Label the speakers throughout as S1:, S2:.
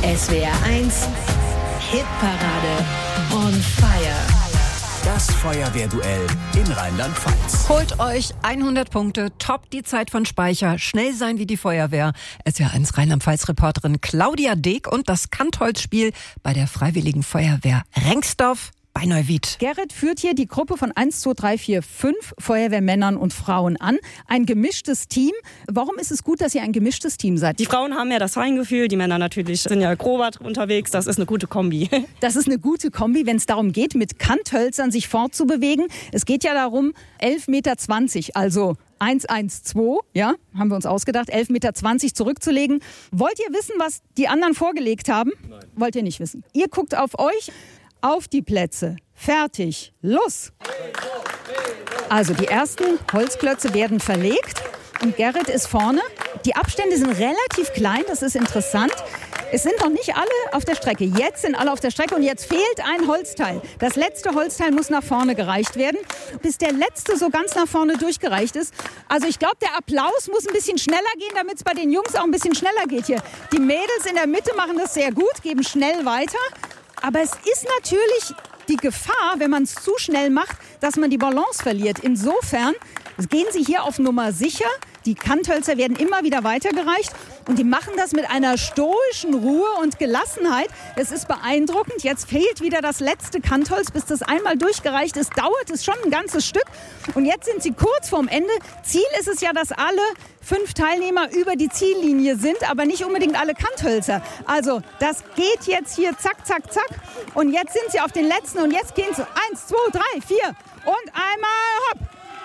S1: SWR 1 Hitparade on fire.
S2: Das Feuerwehrduell in Rheinland-Pfalz.
S3: Holt euch 100 Punkte, top die Zeit von Speicher, schnell sein wie die Feuerwehr. SWR 1 Rheinland-Pfalz-Reporterin Claudia Deek und das Kantholzspiel bei der Freiwilligen Feuerwehr Rengsdorf bei Neuwied.
S4: Gerrit führt hier die Gruppe von 1, 2, 3, 4, 5 Feuerwehrmännern und Frauen an. Ein gemischtes Team. Warum ist es gut, dass ihr ein gemischtes Team seid?
S5: Die Frauen haben ja das Feingefühl, die Männer natürlich sind ja grober unterwegs. Das ist eine gute Kombi.
S4: Das ist eine gute Kombi, wenn es darum geht, mit Kanthölzern sich fortzubewegen. Es geht ja darum, 11,20 Meter, also 112, ja, haben wir uns ausgedacht, 11,20 Meter zurückzulegen. Wollt ihr wissen, was die anderen vorgelegt haben? Nein. Wollt ihr nicht wissen. Ihr guckt auf euch. Auf die Plätze. Fertig. Los! Also die ersten Holzklötze werden verlegt und Gerrit ist vorne. Die Abstände sind relativ klein, das ist interessant. Es sind noch nicht alle auf der Strecke. Jetzt sind alle auf der Strecke und jetzt fehlt ein Holzteil. Das letzte Holzteil muss nach vorne gereicht werden, bis der letzte so ganz nach vorne durchgereicht ist. Also ich glaube, der Applaus muss ein bisschen schneller gehen, damit es bei den Jungs auch ein bisschen schneller geht hier. Die Mädels in der Mitte machen das sehr gut, geben schnell weiter. Aber es ist natürlich die Gefahr, wenn man es zu schnell macht, dass man die Balance verliert. Insofern gehen sie hier auf Nummer sicher. Die Kanthölzer werden immer wieder weitergereicht und die machen das mit einer stoischen Ruhe und Gelassenheit. Es ist beeindruckend. Jetzt fehlt wieder das letzte Kantholz. Bis das einmal durchgereicht ist, dauert es schon ein ganzes Stück. Und jetzt sind sie kurz vorm Ende. Ziel ist es ja, dass alle 5 Teilnehmer über die Ziellinie sind, aber nicht unbedingt alle Kanthölzer. Also das geht jetzt hier zack, zack, zack. Und jetzt sind sie auf den letzten und jetzt gehen sie 1, 2, 3, 4 und einmal hopp.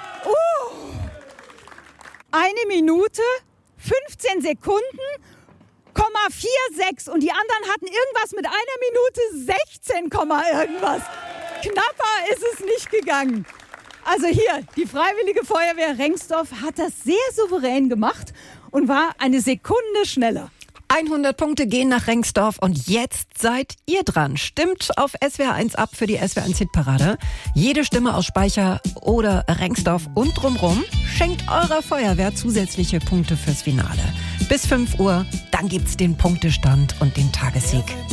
S4: 1 Minute, 15 Sekunden, 46 und die anderen hatten irgendwas mit 1 Minute 16, irgendwas. Knapper ist es nicht gegangen. Also hier, die Freiwillige Feuerwehr Rengsdorf hat das sehr souverän gemacht und war eine Sekunde schneller.
S3: 100 Punkte gehen nach Rengsdorf und jetzt seid ihr dran. Stimmt auf SWR 1 ab für die SWR 1 Hitparade. Jede Stimme aus Speicher oder Rengsdorf und drumrum schenkt eurer Feuerwehr zusätzliche Punkte fürs Finale. Bis 5 Uhr, dann gibt's den Punktestand und den Tagessieg.